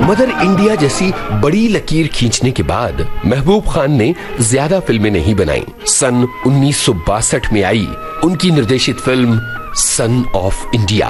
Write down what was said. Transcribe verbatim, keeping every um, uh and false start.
Mother India जैसी बड़ी लकीर खींचने के बाद महबूब खान ने ज्यादा फिल्में नहीं बनाई। सन उन्नीस सौ बासठ में आई उनकी निर्देशित फिल्म सन ऑफ इंडिया।